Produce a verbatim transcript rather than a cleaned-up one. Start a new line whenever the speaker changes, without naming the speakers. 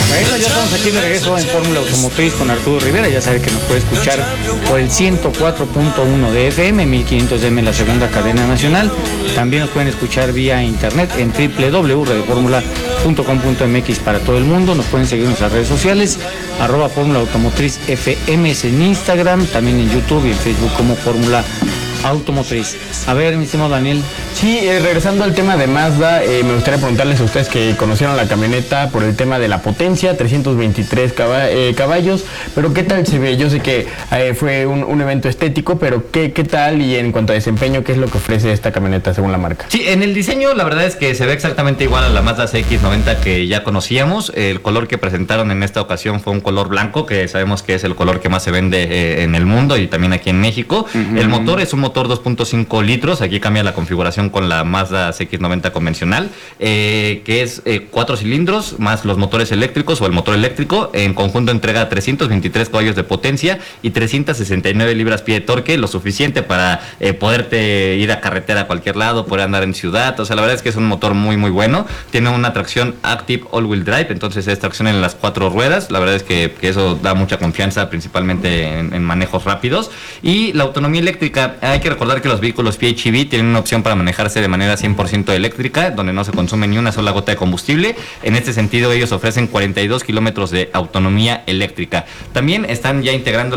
Bueno, ya estamos aquí de regreso en Fórmula Automotriz con Arturo Rivera. Ya sabe que nos puede escuchar por el ciento cuatro punto uno de F M, mil quinientos M, la segunda cadena nacional. También nos pueden escuchar vía internet en doble u doble u doble u punto radio fórmula punto com punto m x para todo el mundo. Nos pueden seguir en nuestras redes sociales, arroba Fórmula Automotriz F M en Instagram, también en YouTube y en Facebook como Fórmula Automotriz. A ver, mi estimado Daniel.
Sí, eh, regresando al tema de Mazda, eh, me gustaría preguntarles a ustedes que conocieron la camioneta por el tema de la potencia, trescientos veintitrés caba, eh, caballos, pero ¿qué tal se ve? Yo sé que eh, fue un, un evento estético, pero ¿qué, ¿qué tal? Y en cuanto a desempeño, ¿qué es lo que ofrece esta camioneta según la marca?
Sí, en el diseño la verdad es que se ve exactamente igual a la Mazda C X noventa que ya conocíamos. El color que presentaron en esta ocasión fue un color blanco, que sabemos que es el color que más se vende eh, en el mundo y también aquí en México. Uh-huh. El motor es un motor dos punto cinco litros, aquí cambia la configuración con la Mazda C X noventa convencional, eh, que es eh, cuatro cilindros más los motores eléctricos o el motor eléctrico. En conjunto entrega trescientos veintitrés caballos de potencia y trescientas sesenta y nueve libras-pie de torque, lo suficiente para eh, poderte ir a carretera a cualquier lado, poder andar en ciudad. O sea, la verdad es que es un motor muy muy bueno. Tiene una tracción Active All-Wheel Drive, entonces es tracción en las cuatro ruedas. La verdad es que, que eso da mucha confianza, principalmente en, en manejos rápidos. Y la autonomía eléctrica, hay que recordar que los vehículos P H E V tienen una opción para manejarse de manera cien por ciento eléctrica, donde no se consume ni una sola gota de combustible. En este sentido, ellos ofrecen cuarenta y dos kilómetros de autonomía eléctrica. También están ya integrando